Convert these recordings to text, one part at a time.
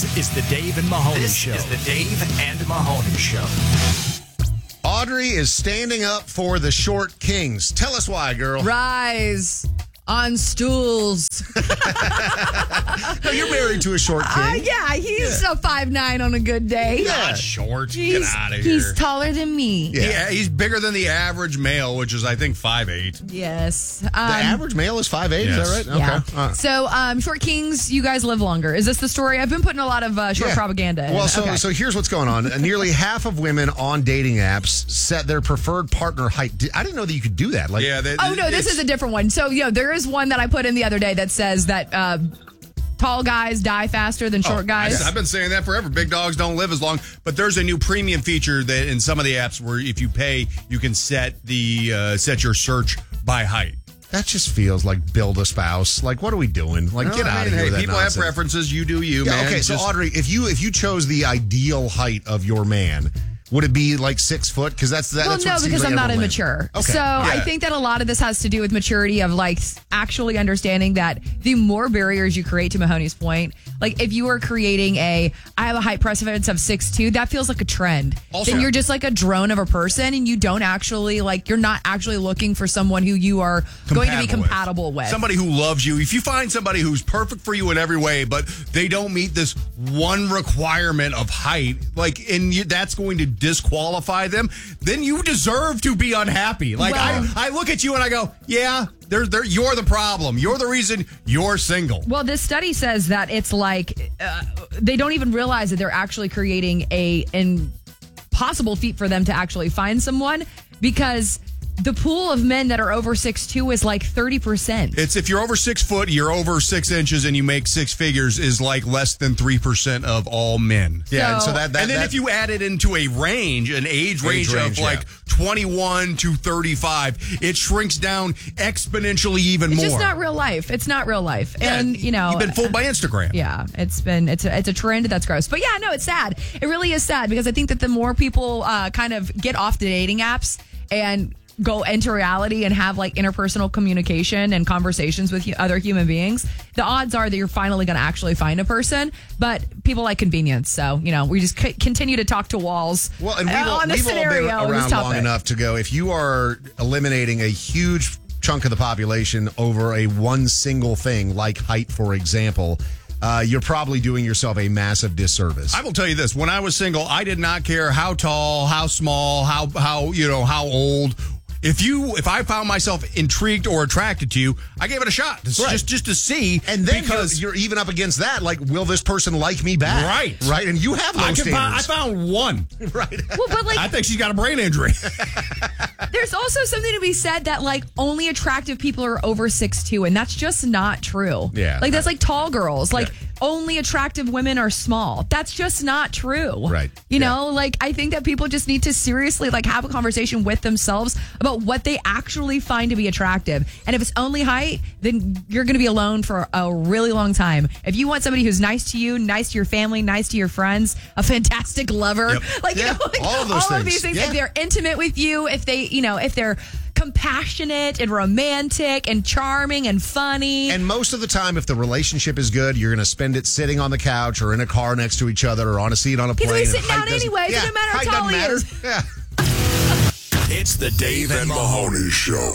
This is the Dave and Mahoney Show. This is the Dave and Mahoney Show. Audrey is standing up for the short kings. Tell us why, girl. Rise on stools. No, you're married to a short king. Yeah, he's a 5'9" on a good day. Not short. Get out of here. He's taller than me. Yeah, he's bigger than the average male, which is, I think, 5'8". Yes. The average male is 5'8", Yes. is that right? Yeah. Okay. So, short kings, you guys live longer. Is this the story? I've been putting a lot of short propaganda in. Well, so here's what's going on. Nearly half of women on dating apps set their preferred partner height. I didn't know that you could do that. Like, This is a different one. So, there is one that I put in the other day that says that tall guys die faster than short guys. I've been saying that forever. Big dogs don't live as long. But there's a new premium feature that in some of the apps where if you pay, you can set your search by height. That just feels like build a spouse. Like, what are we doing? Like, get out of here. Hey, with that people nonsense. have preferences. You do you, man. Okay, so Audrey, if you chose the ideal height of your man, would it be like 6 foot? Because that's Well, what no, seems because like I'm not everyone immature. lands. Okay. So I think that a lot of this has to do with maturity of like actually understanding that the more barriers you create, to Mahoney's point, like if you are creating I have a height preference of 6'2", that feels like a trend. Also, then you're just like a drone of a person and you don't actually you're not actually looking for someone who you are going to be compatible with. Somebody who loves you. If you find somebody who's perfect for you in every way, but they don't meet this one requirement of height, that's going to disqualify them, then you deserve to be unhappy. I look at you and I go, yeah, you're the problem. You're the reason you're single. Well, this study says that it's like they don't even realize that they're actually creating a impossible feat for them to actually find someone, because the pool of men that are over 6'2" is like 30%. It's if you're over 6 foot, you're over 6 inches, and you make six figures, is like less than 3% of all men. Yeah, So- and then if you add it into an age range of 21 to 35, it shrinks down exponentially even more. It's just not real life. It's not real life. Yeah, And, you've been fooled by Instagram. Yeah, it's a trend that's gross. But yeah, no, it's sad. It really is sad, because I think that the more people kind of get off the dating apps and go into reality and have like interpersonal communication and conversations with other human beings, the odds are that you're finally going to actually find a person. But people like convenience, so we just continue to talk to walls. Well, and on the we've all scenario been of this around topic. long enough to go, if you are eliminating a huge chunk of the population over a one single thing like height, for example, you're probably doing yourself a massive disservice. I will tell you this: when I was single, I did not care how tall, how small, how old. If I found myself intrigued or attracted to you, I gave it a shot. Just to see. And then because you're even up against that, like, will this person like me back? Right. And you have those standards. I found one. Right. Well, but I think she's got a brain injury. There's also something to be said that like only attractive people are over 6'2", and that's just not true. Yeah. Like that's like tall girls. Like only attractive women are small. That's just not true. Right. You know, like I think that people just need to seriously like have a conversation with themselves about what they actually find to be attractive. And if it's only height, then you're going to be alone for a really long time. If you want somebody who's nice to you, nice to your family, nice to your friends, a fantastic lover, all of those things. these things, Yeah. if they're intimate with you, if they, if they're compassionate and romantic and charming and funny. And most of the time, if the relationship is good, you're going to spend it sitting on the couch or in a car next to each other or on a seat on a plane. He's going to be sitting Height down anyway. It doesn't matter how height tall he doesn't is. matter. Yeah. It's the Dave and Mahoney Show.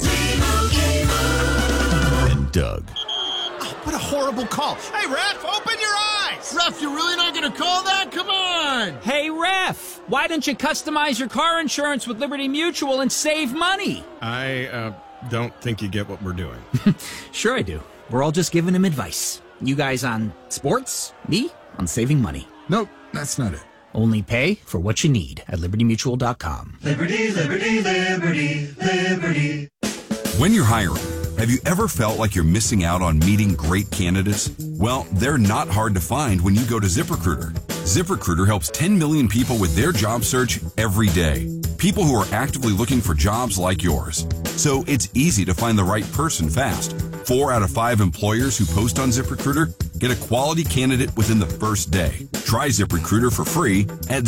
And Doug. What a horrible call. Hey, ref, open your eyes. Ref, you're really not going to call that? Come on. Hey, ref, why don't you customize your car insurance with Liberty Mutual and save money? I don't think you get what we're doing. Sure I do. We're all just giving him advice. You guys on sports, me on saving money. Nope, that's not it. Only pay for what you need at libertymutual.com. Liberty, liberty, liberty, liberty. When you're hiring, have you ever felt like you're missing out on meeting great candidates? Well, they're not hard to find when you go to ZipRecruiter. ZipRecruiter helps 10 million people with their job search every day. People who are actively looking for jobs like yours. So it's easy to find the right person fast. 4 out of 5 employers who post on ZipRecruiter get a quality candidate within the first day. Try ZipRecruiter for free at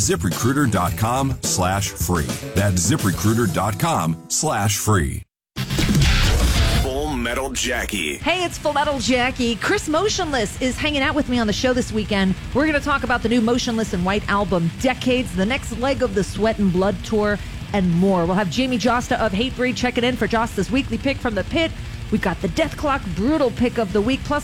ZipRecruiter.com/free. That's ZipRecruiter.com/free. Metal Jackie. Hey, it's Full Metal Jackie. Chris Motionless is hanging out with me on the show this weekend. We're going to talk about the new Motionless in White album, Decades, the next leg of the Sweat and Blood tour, and more. We'll have Jamie Josta of Hatebreed checking in for Josta's weekly pick from the pit. We've got the Death Clock Brutal pick of the week, plus